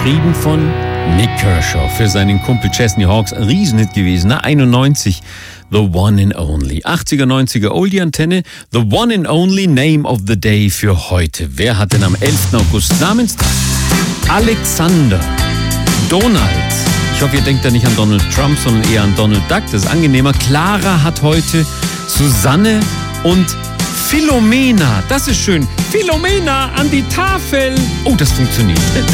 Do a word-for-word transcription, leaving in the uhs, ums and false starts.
geschrieben von Nick Kershaw für seinen Kumpel Chesney Hawkes. Ein Riesenhit gewesen, ne? einundneunzig. The One and Only. achtziger, neunziger Oldie-Antenne. The One and Only Name of the Day für heute. Wer hat denn am elften August Namenstag? Alexander. Donald. Ich hoffe, ihr denkt da nicht an Donald Trump, sondern eher an Donald Duck. Das ist angenehmer. Clara hat heute. Susanne und Philomena. Das ist schön. Philomena an die Tafel. Oh, das funktioniert.